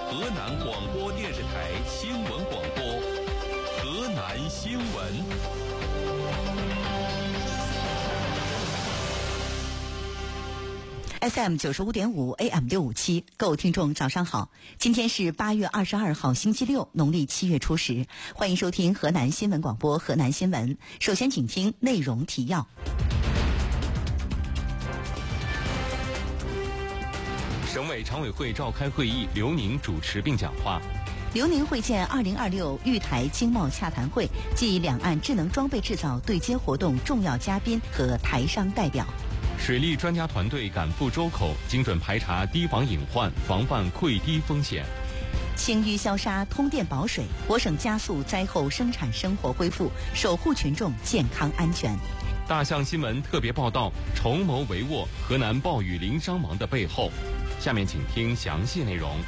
河南广播电视台新闻广播，河南新闻。 FM 95.5 AM 657，各位听众早上好，今天是8月22号星期六，农历7月初10，欢迎收听河南新闻广播河南新闻。首先请听内容提要。 省委常委会召开会议，刘宁主持并讲话。 刘宁会见2026豫台经贸洽谈会暨两岸智能装备制造对接活动重要嘉宾和台商代表。 水利专家团队赶赴周口，精准排查堤防隐患，防范溃堤风险。 清淤消杀，通电保水，我省加速灾后生产生活恢复，守护群众健康安全。 大象新闻特别报道：筹谋帷幄，河南暴雨零伤亡的背后。下面请听详细内容。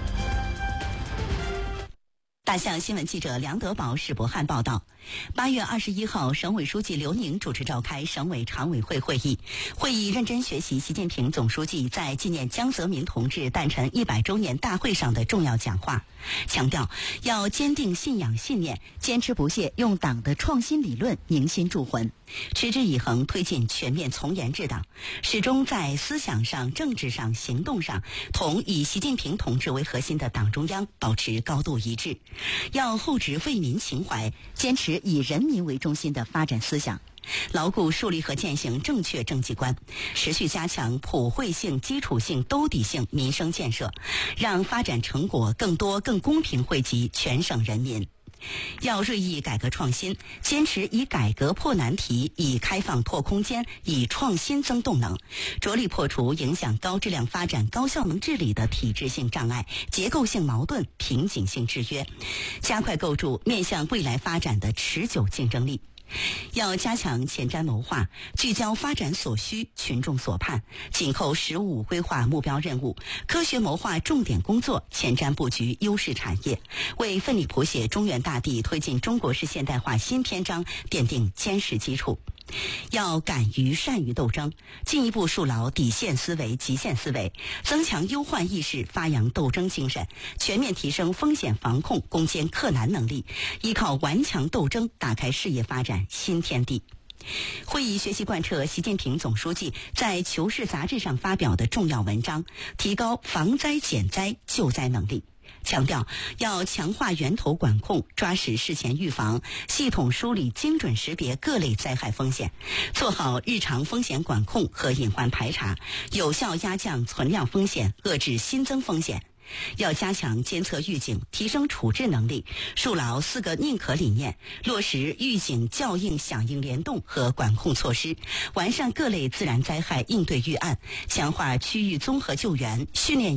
大象新闻记者梁德宝、史博汉报道，8月21号，省委书记刘宁主持召开省委常委会会议。会议认真学习习近平总书记在纪念江泽民同志诞辰100周年大会上的重要讲话，强调要坚定信仰信念，坚持不懈用党的创新理论凝心铸魂，持之以恒推进全面从严治党，始终在思想上、政治上、行动上同以习近平同志为核心的党中央保持高度一致。要厚植为民情怀，坚持以人民为中心的发展思想，牢固树立和践行正确政绩观，持续加强普惠性、基础性、兜底性民生建设，让发展成果更多、更公平惠及全省人民。要锐意改革创新，坚持以改革破难题，以开放拓空间，以创新增动能，着力破除影响高质量发展、高效能治理的体制性障碍、结构性矛盾、瓶颈性制约，加快构筑面向未来发展的持久竞争力。要加强前瞻谋划，聚焦发展所需、群众所盼，紧扣“十五五”规划目标任务，科学谋划重点工作，前瞻布局优势产业，为奋力谱写中原大地推进中国式现代化新篇章奠定坚实基础。要敢于善于斗争，进一步树牢底线思维、极限思维，增强忧患意识，发扬斗争精神，全面提升风险防控、攻坚克难能力，依靠顽强斗争打开事业发展新天地。会议学习贯彻习近平总书记在《求是》杂志上发表的重要文章，提高防灾减灾救灾能力，强调要强化源头管控，抓实事前预防，系统梳理、精准识别各类灾害风险，做好日常风险管控和隐患排查，有效压降存量风险，遏制新增风险。要加强监测预警，提升处置能力，树牢4个宁可理念，落实预警、校应、响应联动和管控措施，完善各类自然灾害应对预案，强化区域综合救援，训练